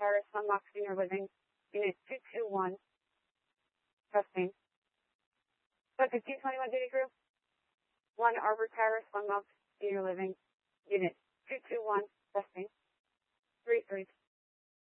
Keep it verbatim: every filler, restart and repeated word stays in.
Terrace, Sunlock Senior Living, Unit two two one. Testing. So fifteen twenty-one duty crew. one Arbor Terrace, Sunlock Senior Living,